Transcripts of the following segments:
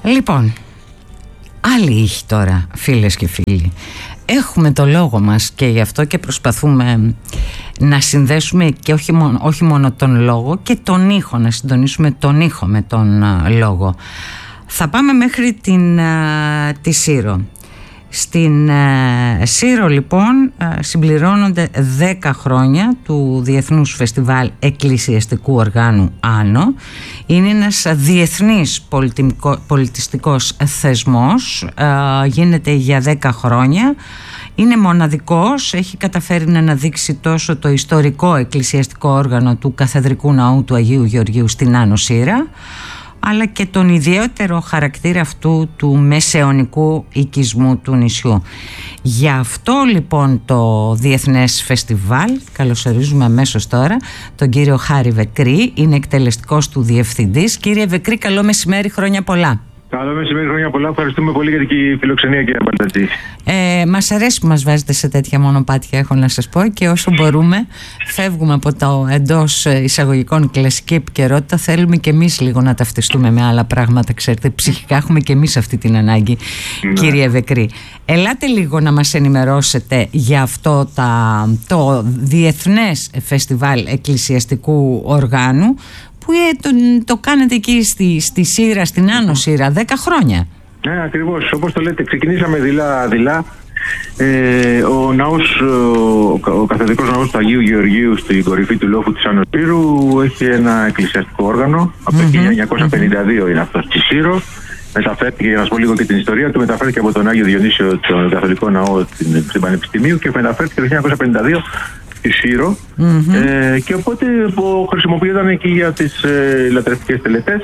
Λοιπόν, άλλη ήχη τώρα, φίλες και φίλοι. Έχουμε το λόγο μας και γι' αυτό και προσπαθούμε να συνδέσουμε και όχι μόνο τον λόγο και τον ήχο, να συντονίσουμε τον ήχο με τον λόγο. Θα πάμε μέχρι τη Σύρο. Στην Σύρο λοιπόν συμπληρώνονται 10 χρόνια του Διεθνούς Φεστιβάλ Εκκλησιαστικού Οργάνου Άνω. Είναι ένας διεθνής πολιτιστικός θεσμός, γίνεται για 10 χρόνια. Είναι μοναδικός, έχει καταφέρει να αναδείξει τόσο το ιστορικό εκκλησιαστικό όργανο του Καθεδρικού Ναού του Αγίου Γεωργίου στην Άνω Σύρα, αλλά και τον ιδιαίτερο χαρακτήρα αυτού του μεσαιωνικού οικισμού του νησιού. Γι' αυτό λοιπόν το Διεθνές Φεστιβάλ, καλωσορίζουμε αμέσως τώρα τον κύριο Χάρη Βεκρή, είναι εκτελεστικός του διευθυντής. Κύριε Βεκρή, καλό μεσημέρι, χρόνια πολλά. Καλό μεσημέρι, χρόνια πολλά. Ευχαριστούμε πολύ για την φιλοξενία, κύριε Μπαλτατζή. Μας αρέσει που μας βάζετε σε τέτοια μονοπάτια, έχω να σας πω, και όσο μπορούμε φεύγουμε από το εντός εισαγωγικών κλασική επικαιρότητα. Θέλουμε και εμείς λίγο να ταυτιστούμε με άλλα πράγματα, ξέρετε, ψυχικά έχουμε και εμείς αυτή την ανάγκη, κύριε Βεκρή. Ελάτε λίγο να μας ενημερώσετε για αυτό το Διεθνές Φεστιβάλ Εκκλησιαστικού Οργάνου, που το κάνετε εκεί στη Σύρα, στην Άνω Σύρα, 10 χρόνια. Ναι, ακριβώς. Όπως το λέτε, ξεκινήσαμε δειλά. Ο Καθεδρικός Ναός του Αγίου Γεωργίου στην κορυφή του λόφου της Άνω Σύρου έχει ένα εκκλησιαστικό όργανο. Από το 1952 είναι αυτό στη Σύρο. Μεταφέρθηκε, για να σας πω λίγο και την ιστορία του, μεταφέρθηκε από τον Άγιο Διονύσιο, τον Καθολικό Ναό στην Πανεπιστημίου, και μεταφέρθηκε το 1952 στη Σύρο, και οπότε χρησιμοποιόταν και για τις λατρευτικές τελετές.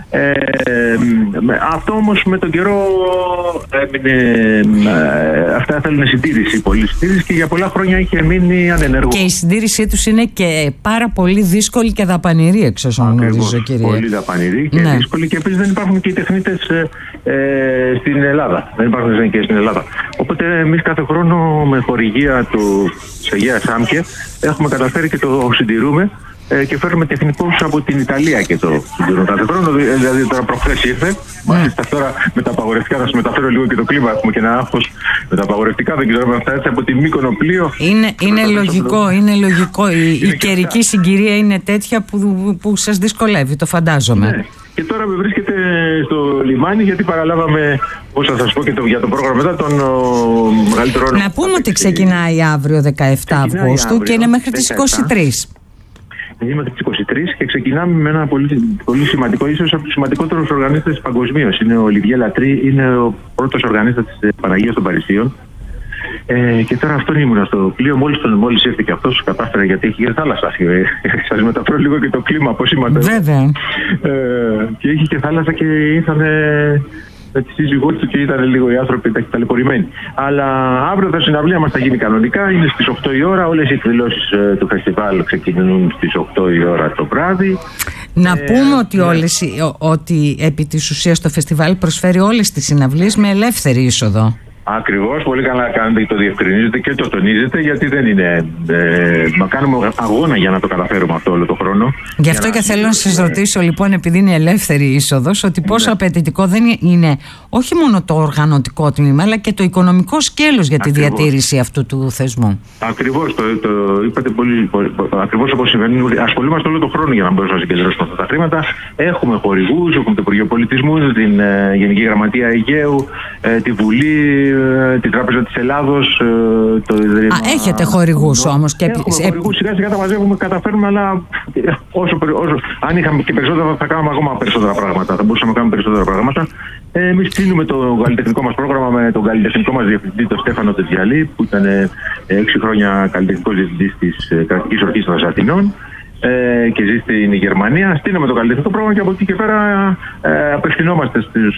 Αυτό όμως με τον καιρό αυτά θέλουν συντήρηση, πολύ συντήρηση, και για πολλά χρόνια είχε μείνει ανενεργό. Και η συντήρησή τους είναι και πάρα πολύ δύσκολη και δαπανηρή, εξ όσων γνωρίζω, κύριε. Πολύ δαπανηρή και δύσκολη, και επίσης δεν υπάρχουν και οι τεχνίτες στην Ελλάδα. Δεν υπάρχουν τεχνικές στην Ελλάδα. Οπότε εμείς κάθε χρόνο με χορηγία του Αγίας Άμκε έχουμε καταφέρει και το συντηρούμε, και φέρνουμε τεχνικούς από την Ιταλία και το συντηρούν κάθε χρόνο. Δηλαδή τώρα προχθές ήρθε. Μάλιστα τώρα με τα απαγορευτικά, θα σας μεταφέρω λίγο και το κλίμα. Έχουμε και ένα άγχος με τα απαγορευτικά. Δεν ξέρω αν θα έρθει από τη Μύκονο πλοίο. Είναι λογικό. Η καιρική συγκυρία είναι τέτοια που σας δυσκολεύει, το φαντάζομαι. Ναι. Και τώρα με βρίσκεται στο λιμάνι, γιατί παραλάβαμε, πώς θα σας πω, και για το πρόγραμμα μετά, τον μεγαλύτερο. Να πούμε ότι ξεκινάει αύριο 17 Αυγούστου και είναι μέχρι τις 23. Είναι μέχρι τις 23 και ξεκινάμε με ένα πολύ σημαντικό, ίσως από τους σημαντικότερους οργανίστες παγκοσμίως. Είναι ο Ολιβιέ Λατρί, είναι ο πρώτος οργανίστας της Παναγίας των Παρισίων. Και τώρα αυτόν ήμουνα στο πλοίο, μόλις ήρθε και αυτός, κατάφερε, γιατί έχει και θάλασσα. Σας μεταφέρω λίγο και το κλίμα, πώς είμαστε. Βέβαια. Και είχε και θάλασσα και ήρθανε με τη σύζυγό του και ήταν λίγο οι άνθρωποι ταλαιπωρημένοι. Αλλά αύριο η συναυλία μας θα γίνει κανονικά, είναι στις 8 η ώρα. Όλες οι εκδηλώσεις του φεστιβάλ ξεκινούν στις 8 η ώρα το βράδυ. Να πούμε ότι επί της ουσίας το φεστιβάλ προσφέρει όλες τις συναυλίες με ελεύθερη είσοδο. Ακριβώς, πολύ καλά κάνετε και το διευκρινίζετε και το τονίζετε, γιατί δεν είναι. Κάνουμε αγώνα για να το καταφέρουμε αυτό όλο το χρόνο. Γι' αυτό και θέλω να σας ρωτήσω, λοιπόν, επειδή είναι ελεύθερη είσοδος, ότι πόσο απαιτητικό δεν είναι όχι μόνο το οργανωτικό τμήμα, αλλά και το οικονομικό σκέλος για τη διατήρηση αυτού του θεσμού. Ακριβώς, το είπατε πολύ. Ακριβώς όπως συμβαίνει. Ασχολούμαστε όλο τον χρόνο για να μπορέσουμε να συγκεντρώσουμε αυτά τα χρήματα. Έχουμε χορηγούς, έχουμε το Υπουργείο Πολιτισμού, την Γενική Γραμματεία Αιγαίου, τη Βουλή, την Τράπεζα της Ελλάδος, το Ιδρύμα. Έχετε χορηγούς όμως. Έχουμε χορηγούς, σιγά σιγά τα μαζεύουμε, καταφέρουμε, αλλά αν είχαμε και περισσότερα θα κάνουμε ακόμα περισσότερα πράγματα. Θα μπορούσαμε να κάνουμε περισσότερα πράγματα. Εμείς κλείνουμε το καλλιτεχνικό μας πρόγραμμα με τον καλλιτεχνικό μας διευθυντή, τον Στέφανο Τετζιαλή, που ήταν 6 χρόνια καλλιτεχνικός διευθυντής της Κρατικής Ορχήστρας Αθηνών και ζει στην Γερμανία. Στείλαμε το καλλιτεχνικό πρόγραμμα και από εκεί και πέρα απευθυνόμαστε στους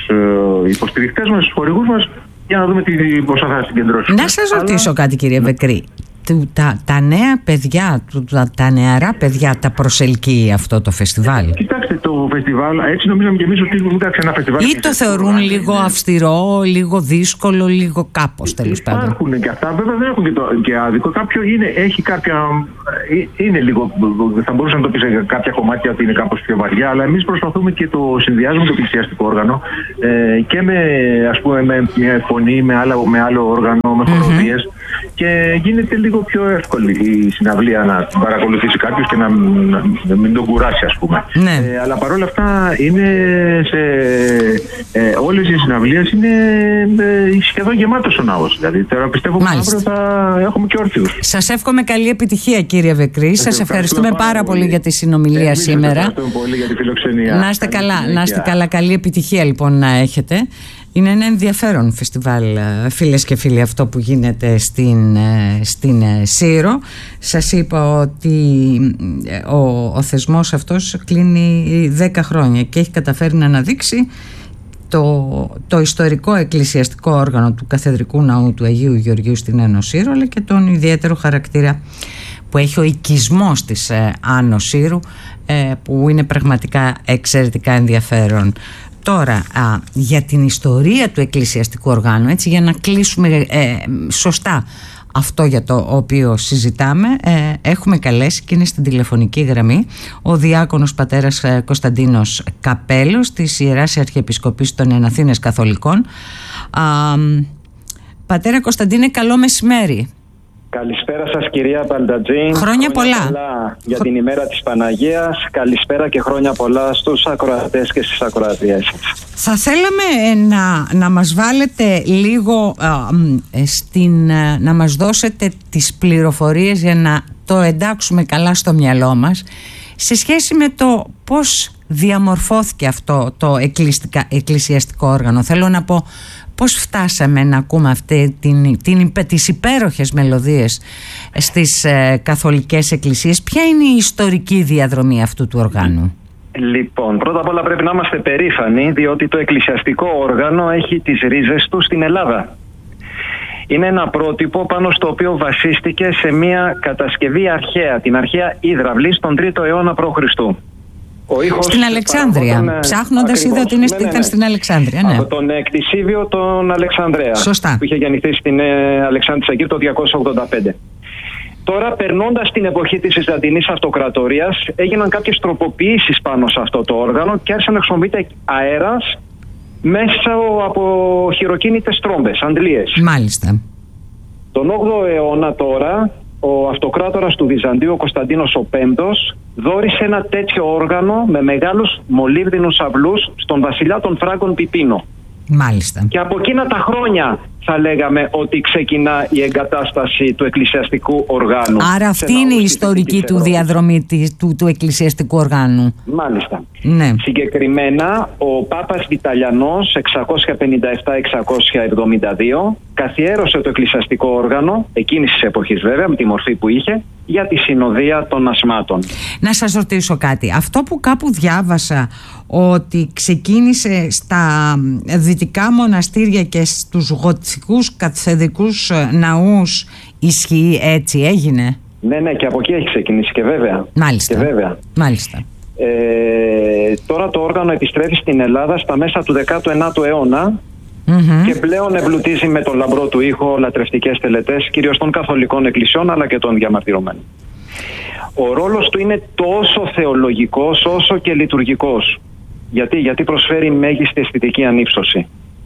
υποστηρικτές μας, στους χορηγούς μας, για να δούμε τι ποσά θα συγκεντρώσουμε. Να σας ρωτήσω κάτι, κύριε Βεκρή. τα νέα παιδιά, τα νεαρά παιδιά τα προσελκύει αυτό το φεστιβάλ? Κοιτάξτε, το φεστιβάλ, έτσι νομίζαμε και εμείς ότι ήταν ένα φεστιβάλ. Ή το θεωρούν λίγο αυστηρό, λίγο δύσκολο, λίγο κάπως, τέλος πάντων? Υπάρχουν και αυτά, βέβαια δεν έχουν και άδικο. Κάποιο έχει κάποια. Είναι λίγο. Θα μπορούσα να το πει σε κάποια κομμάτια ότι είναι κάπως πιο βαριά, αλλά εμείς προσπαθούμε και το συνδυάζουμε το εκκλησιαστικό όργανο και με, ας πούμε, με μια φωνή, με άλλο όργανο, με χοροδίες. Και γίνεται λίγο πιο εύκολη η συναυλία να την παρακολουθήσει κάποιος και να μην τον κουράσει, ας πούμε. Ναι. Αλλά παρόλα αυτά είναι όλες οι συναυλίες είναι σχεδόν γεμάτος ο ναός. Δηλαδή τώρα πιστεύω ότι αύριο θα έχουμε και όρθιους. Σας εύχομαι καλή επιτυχία, κύριε Βεκρή. Σας ευχαριστούμε πάρα πολύ για τη συνομιλία σήμερα. Ευχαριστούμε πολύ για τη φιλοξενία. Να είστε καλά, καλή επιτυχία λοιπόν να έχετε. Είναι ένα ενδιαφέρον φεστιβάλ, φίλες και φίλοι, αυτό που γίνεται στην Σύρο. Σας είπα ότι ο θεσμός αυτός κλείνει 10 χρόνια και έχει καταφέρει να αναδείξει το ιστορικό εκκλησιαστικό όργανο του Καθεδρικού Ναού του Αγίου Γεωργίου στην Άνω Σύρο, αλλά και τον ιδιαίτερο χαρακτήρα που έχει ο οικισμός της Άνω Σύρου, που είναι πραγματικά εξαιρετικά ενδιαφέρον. Τώρα, για την ιστορία του εκκλησιαστικού οργάνου, έτσι, για να κλείσουμε σωστά αυτό για το οποίο συζητάμε, έχουμε καλέσει και είναι στην τηλεφωνική γραμμή ο διάκονος πατέρας Κωνσταντίνος Καπέλος της Ιεράς Αρχιεπισκοπής των Εναθήνες Καθολικών. Πατέρα Κωνσταντίνε, καλό μεσημέρι. Καλησπέρα σας, κυρία Μπαλτατζή. Χρόνια πολλά για την ημέρα της Παναγίας. Καλησπέρα και χρόνια πολλά στους ακροατές και στις ακροατριές. Θα θέλαμε να μας βάλετε λίγο να μας δώσετε τις πληροφορίες για να το εντάξουμε καλά στο μυαλό μας σε σχέση με το πώς διαμορφώθηκε αυτό το εκκλησιαστικό όργανο. Θέλω να πω, πώς φτάσαμε να ακούμε τις υπέροχες μελωδίες στις καθολικές εκκλησίες? Ποια είναι η ιστορική διαδρομή αυτού του οργάνου? Λοιπόν, πρώτα απ' όλα πρέπει να είμαστε περήφανοι, διότι το εκκλησιαστικό όργανο έχει τις ρίζες του στην Ελλάδα. Είναι ένα πρότυπο πάνω στο οποίο βασίστηκε σε μια κατασκευή αρχαία, την αρχαία Ιδραυλή στον 3ο αιώνα π.Χ. Στην Αλεξάνδρεια. Ψάχνοντας είδα ότι ήταν στην Αλεξάνδρεια. Ναι. Από τον κτησίβιο τον Αλεξανδρέα. Σωστά. Που είχε γεννηθεί στην Αλεξάνδρεια το 285. Τώρα, περνώντας την εποχή της Βυζαντινής Αυτοκρατορίας, έγιναν κάποιες τροποποιήσεις πάνω σε αυτό το όργανο και άρχισαν να χρησιμοποιείται αέρας μέσα από χειροκίνητες τρόμπες, αντλίες. Μάλιστα. Τον 8ο αιώνα τώρα, ο αυτοκράτορας του Βυζαντίου, ο Κωνσταντίνος ο Πέμπτος, δώρισε ένα τέτοιο όργανο με μεγάλους μολύβδινους αυλούς στον βασιλιά των Φράγκων Πιπίνο. Μάλιστα. Και από εκείνα τα χρόνια θα λέγαμε ότι ξεκινά η εγκατάσταση του εκκλησιαστικού οργάνου. Άρα αυτή είναι η ιστορική του διαδρομή του εκκλησιαστικού οργάνου. Μάλιστα. Ναι. Συγκεκριμένα ο Πάπας Βιταλιανός 657-672 καθιέρωσε το εκκλησιαστικό όργανο, εκείνης της εποχής βέβαια, με τη μορφή που είχε, για τη συνοδεία των ασμάτων. Να σας ρωτήσω κάτι. Αυτό που κάπου διάβασα, ότι ξεκίνησε στα δυτικά μοναστήρια και στους γοτικούς καθεδρικούς ναούς, ισχύει, έτσι έγινε? Ναι, και από εκεί έχει ξεκινήσει και βέβαια. Μάλιστα. Και βέβαια. Μάλιστα. Τώρα το όργανο επιστρέφει στην Ελλάδα στα μέσα του 19ου αιώνα και πλέον εμπλουτίζει με τον λαμπρό του ήχο λατρευτικές τελετές, κυρίως των καθολικών εκκλησιών αλλά και των διαμαρτυρωμένων. Ο ρόλος του είναι τόσο θεολογικός όσο και λειτουργικός. Γιατί προσφέρει μέγιστη αισθητική ανύψωση.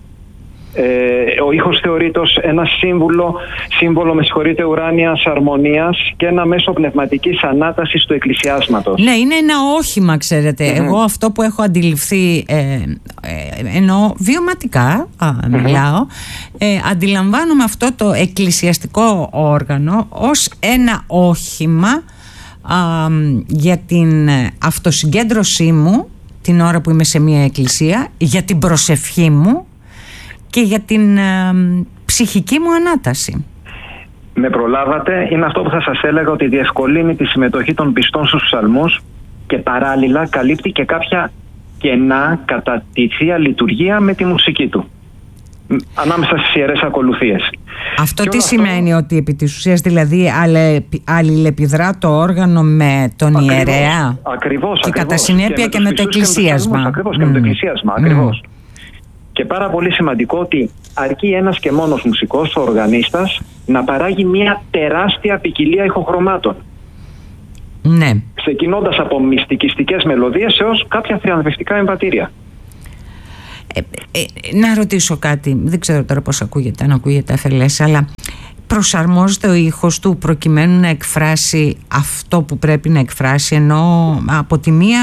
Ο ήχος θεωρείται ως ένα σύμβολο ουράνιας αρμονίας και ένα μέσο πνευματικής ανάτασης του εκκλησιάσματος. Ναι, είναι ένα όχημα, ξέρετε. Εγώ αυτό που έχω αντιληφθεί, εννοώ βιωματικά, μιλάω, αντιλαμβάνομαι αυτό το εκκλησιαστικό όργανο ως ένα όχημα για την αυτοσυγκέντρωσή μου την ώρα που είμαι σε μια εκκλησία, για την προσευχή μου και για την ψυχική μου ανάταση. Με προλάβατε, είναι αυτό που θα σας έλεγα, ότι διευκολύνει τη συμμετοχή των πιστών στους ψαλμούς και παράλληλα καλύπτει και κάποια κενά κατά τη Θεία Λειτουργία με τη μουσική του. ανάμεσα στις ιερές ακολουθίες. Αυτό τι σημαίνει, ότι επί της ουσίας δηλαδή αλληλεπιδρά το όργανο με τον ιερέα? Ακριβώς. Και κατά συνέπεια και με το εκκλησίασμα. Ακριβώς, και με το εκκλησίασμα, ακριβώς. Και πάρα πολύ σημαντικό ότι αρκεί ένας και μόνος μουσικός, ο οργανίστας, να παράγει μια τεράστια ποικιλία ηχοχρωμάτων. Ναι. Ξεκινώντας από μυστικιστικές μελωδίες έως κάποια θριαμβευτικά εμβατήρια. Να ρωτήσω κάτι, δεν ξέρω τώρα πώς ακούγεται, αν ακούγεται αφελές, αλλά προσαρμόζεται ο ήχος του προκειμένου να εκφράσει αυτό που πρέπει να εκφράσει, ενώ από τη μία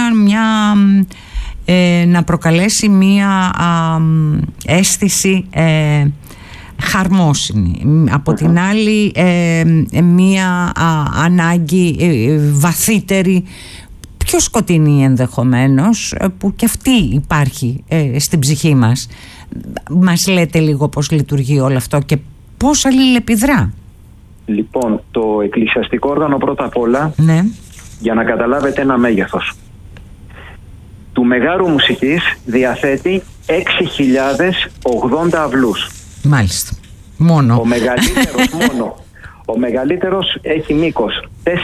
να προκαλέσει μία αίσθηση χαρμόσυνη, από την άλλη μία ανάγκη βαθύτερη, πιο σκοτεινή ενδεχομένως, που και αυτή υπάρχει στην ψυχή μας. Μας λέτε λίγο πώς λειτουργεί όλο αυτό και πώς αλληλεπιδρά? Λοιπόν, το εκκλησιαστικό όργανο πρώτα απ' όλα, ναι, για να καταλάβετε ένα μέγεθος, του Μεγάρου Μουσικής διαθέτει 6.080 αυλούς. Μάλιστα. Μόνο. Ο μεγαλύτερος έχει μήκος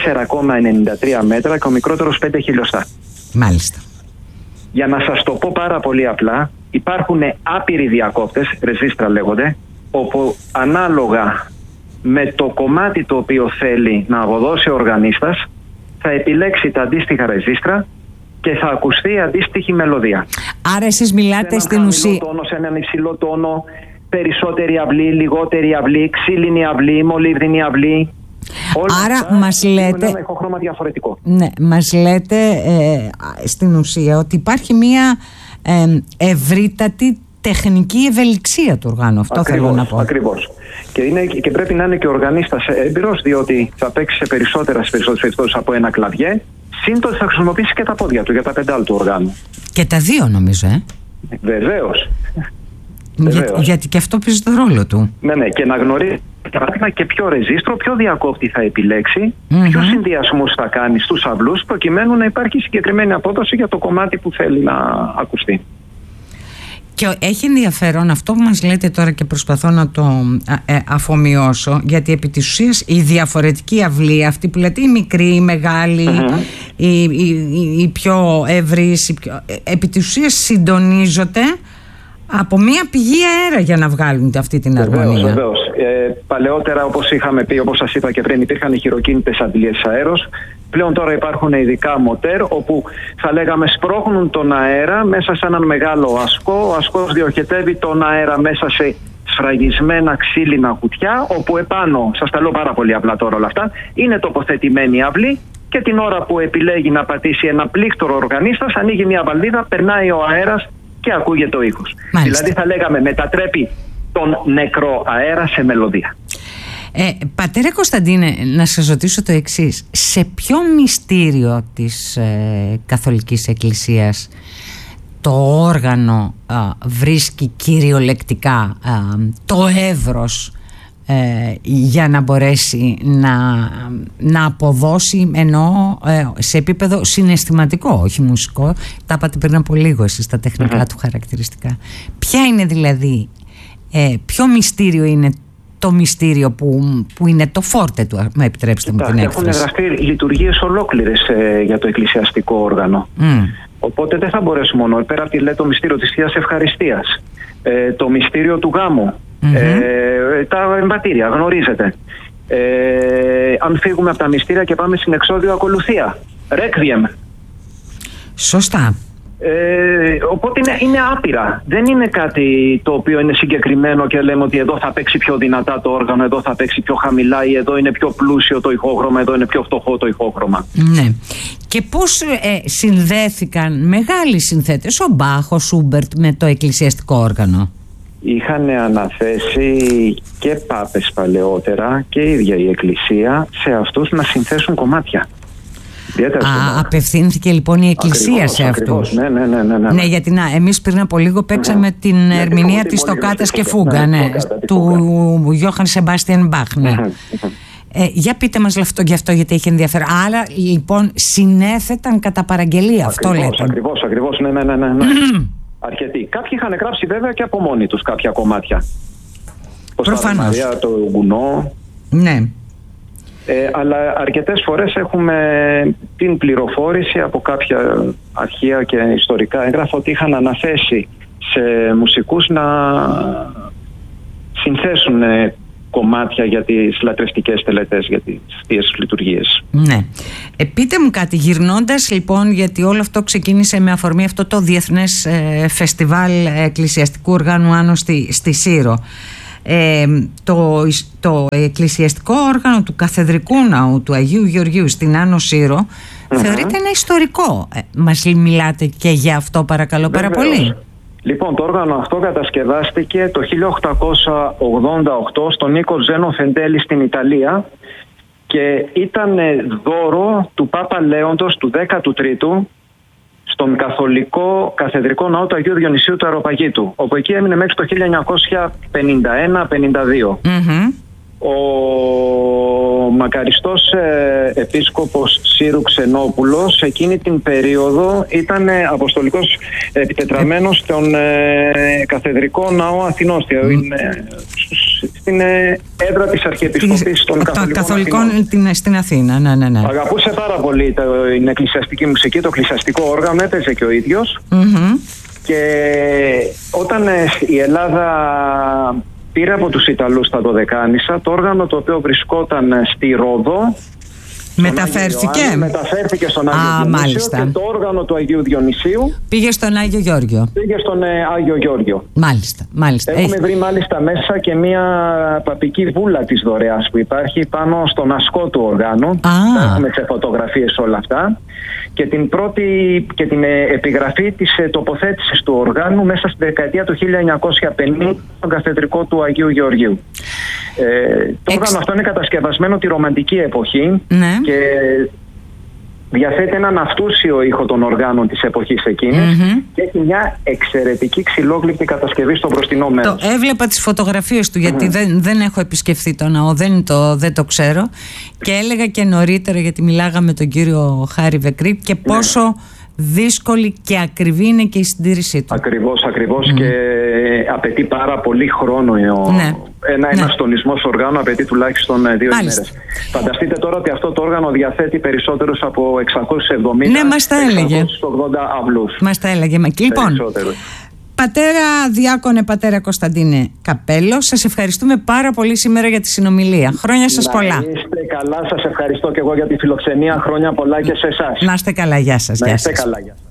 4,93 μέτρα και ο μικρότερος 5 χιλιοστά. Μάλιστα. Για να σας το πω πάρα πολύ απλά, υπάρχουν άπειροι διακόπτες, ρεζίστρα λέγονται, όπου ανάλογα με το κομμάτι το οποίο θέλει να αποδώσει ο οργανίστας, θα επιλέξει τα αντίστοιχα ρεζίστρα και θα ακουστεί αντίστοιχη μελωδία. Άρα εσείς μιλάτε στην ουσία... Σε έναν υψηλό τόνο, περισσότερη αυλή, λιγότερη αυλή, ξύλινη αυλή, μολύβδινη αυλή. Άρα μας λέτε... ένα ηχοχρώμα διαφορετικό. Ναι, μας λέτε στην ουσία ότι υπάρχει μια ευρύτατη τεχνική ευελιξία του οργάνου. Αυτό θέλω να πω. Ακριβώς. Και πρέπει να είναι και ο οργανίστας έμπειρος, διότι θα παίξει σε περισσότερες περιπτώσεις από ένα κλαβιέ. Σύντομα θα χρησιμοποιήσει και τα πόδια του για τα πεντάλ του οργάνου. Και τα δύο νομίζω, Βεβαίως. Γιατί και αυτό παίζει το ρόλο του. Ναι, και να γνωρίζει και ποιο ρεζίστρο, ποιο διακόπτη θα επιλέξει, ποιους συνδυασμούς θα κάνει στους αυλούς, προκειμένου να υπάρχει συγκεκριμένη απόδοση για το κομμάτι που θέλει να ακουστεί. Και έχει ενδιαφέρον αυτό που μας λέτε τώρα και προσπαθώ να το αφομοιώσω, γιατί επί της ουσίας η διαφορετική αυλή, αυτή που λέτε, η μικρή, η μεγάλη, η πιο ευρύς, επί της ουσίας συντονίζονται από μία πηγή αέρα για να βγάλουν αυτή την αρμονία. Βεβαίως. Παλαιότερα, όπως είχαμε πει, όπως σας είπα και πριν, υπήρχαν οι χειροκίνητες αντιλίες αέρος. Πλέον τώρα υπάρχουν ειδικά μοτέρ, όπου θα λέγαμε σπρώχνουν τον αέρα μέσα σε έναν μεγάλο ασκό. Ο ασκός διοχετεύει τον αέρα μέσα σε σφραγισμένα ξύλινα κουτιά, όπου επάνω, σας τα λέω πάρα πολύ απλά τώρα όλα αυτά, είναι τοποθετημένη η αυλή και την ώρα που επιλέγει να πατήσει ένα πλήκτρο οργανίστας, ανοίγει μια βαλβίδα, περνάει ο αέρας και ακούγεται ο ήχος. Δηλαδή θα λέγαμε μετατρέπει τον νεκρό αέρα σε μελωδία. Πατέρα Κωνσταντίνε, να σας ρωτήσω το εξής. Σε ποιο μυστήριο της Καθολικής Εκκλησίας το όργανο βρίσκει κυριολεκτικά το εύρος για να μπορέσει να αποδώσει, εννοώ σε επίπεδο συναισθηματικό, όχι μουσικό? Τα είπατε πριν από λίγο εσείς τα τεχνικά του χαρακτηριστικά. Ποια είναι δηλαδή, ποιο μυστήριο είναι το μυστήριο που είναι το φόρτε του, με επιτρέψτε μου την έκφραση? Έχουν γραφτεί λειτουργίες ολόκληρες για το εκκλησιαστικό όργανο. Οπότε δεν θα μπορέσουμε μόνο, πέρα από το μυστήριο της Θείας Ευχαριστίας, το μυστήριο του γάμου, τα εμβατήρια, γνωρίζετε. Αν φύγουμε από τα μυστήρια και πάμε στην εξώδιο ακολουθία, Ρέκβιεμ. Σωστά. Οπότε είναι άπειρα. Δεν είναι κάτι το οποίο είναι συγκεκριμένο και λέμε ότι εδώ θα παίξει πιο δυνατά το όργανο, εδώ θα παίξει πιο χαμηλά, ή εδώ είναι πιο πλούσιο το ηχόχρωμα, εδώ είναι πιο φτωχό το ηχόχρωμα. Ναι. Και πώς συνδέθηκαν μεγάλοι συνθέτες, ο Μπάχ, ο Σούμπερτ, με το εκκλησιαστικό όργανο? Είχαν αναθέσει και πάπες παλαιότερα και η ίδια η Εκκλησία σε αυτούς να συνθέσουν κομμάτια. Απευθύνθηκε λοιπόν η Εκκλησία σε αυτούς. Ναι, γιατί εμείς πριν από λίγο παίξαμε την ερμηνεία της Τοκάτας και Φούγκα, του Γιώχαν Σεμπάστιαν Μπάχ. Για πείτε μας γι' αυτό, γιατί έχει ενδιαφέρον. Άρα λοιπόν συνέθεταν κατά παραγγελία, αυτό λέτε? Ακριβώς, ναι. Αρκετοί. Κάποιοι είχαν γράψει βέβαια και από μόνοι τους κάποια κομμάτια. Προφανώς. Μαρία, το Γουνό. Ναι. Αλλά αρκετές φορές έχουμε την πληροφόρηση από κάποια αρχεία και ιστορικά έγγραφα ότι είχαν αναθέσει σε μουσικούς να συνθέσουν κομμάτια για τις λατρευτικές τελετές, για τις θείες λειτουργίες. Ναι. Πείτε μου κάτι, γυρνώντας λοιπόν, γιατί όλο αυτό ξεκίνησε με αφορμή αυτό το Διεθνές Φεστιβάλ Εκκλησιαστικού Οργάνου Άνω στη Σύρο. Το εκκλησιαστικό όργανο του Καθεδρικού Ναού του Αγίου Γεωργίου στην Άνω Σύρο θεωρείται ένα ιστορικό. Μας μιλάτε και για αυτό παρακαλώ? Βεβαίως. Πάρα πολύ. Λοιπόν, το όργανο αυτό κατασκευάστηκε το 1888 στον Νίκο Ζένο Φεντέλη στην Ιταλία και ήταν δώρο του Πάπα Λέοντος του 13ου στον καθολικό καθεδρικό ναό του Αγίου Διονυσίου του Αεροπαγήτου, όπου εκεί έμεινε μέχρι το 1951-52. Ο μακαριστός επίσκοπος Σύρου Ξενόπουλος εκείνη την περίοδο ήταν αποστολικός επιτετραμένος στον καθεδρικό ναό Αθηνός, στην έδρα της Αρχιεπισκοπής των Καθολικών στην Αθήνα. Ναι. Αγαπούσε πάρα πολύ την εκκλησιαστική μουσική, το εκκλησιαστικό όργανο, έπαιζε και ο ίδιος. Και όταν η Ελλάδα πήρε από τους Ιταλούς τα Δωδεκάνησα, το όργανο το οποίο βρισκόταν στη Ρόδο μεταφέρθηκε στον Άγιο Διονύσιο και το όργανο του Αγίου Διονυσίου πήγε στον Άγιο Γεώργιο. Άγιο Γεώργιο. Μάλιστα. Έχουμε βρει μάλιστα μέσα και μια παπική βούλα της Δωρεάς που υπάρχει πάνω στον ασκό του οργάνου. Έχουμε σε φωτογραφίες όλα αυτά. Και την πρώτη και την επιγραφή της τοποθέτησης του οργάνου μέσα στη δεκαετία του 1950 στον καθεδρικό του Αγίου Γεωργίου. Το όργανο αυτό είναι κατασκευασμένο τη ρομαντική εποχή και διαθέτει έναν αυτούσιο ήχο των οργάνων της εποχής εκείνης και έχει μια εξαιρετική ξυλόγλυπτη κατασκευή στο μπροστινό μέρος. Έβλεπα τις φωτογραφίες του γιατί δεν έχω επισκεφθεί το ναό, δεν το ξέρω, και έλεγα και νωρίτερα, γιατί μιλάγαμε με τον κύριο Χάρη Βεκρή, και πόσο δύσκολη και ακριβή είναι και η συντήρησή του. Ακριβώς και απαιτεί πάρα πολύ χρόνο. Ένας τονισμός οργάνου απαιτεί τουλάχιστον 2 ημέρες. Φανταστείτε τώρα ότι αυτό το όργανο διαθέτει περισσότερους από 670 μας τα έλεγε. 680 αυλούς. Μας τα έλεγε. Λοιπόν, Πατέρα Κωνσταντίνε Καπέλλο, σας ευχαριστούμε πάρα πολύ σήμερα για τη συνομιλία. Χρόνια σας πολλά. Να είστε καλά, σας ευχαριστώ και εγώ για τη φιλοξενία. Χρόνια πολλά και σε εσάς. Να είστε καλά, γεια σας. Να είστε καλά, γεια σας.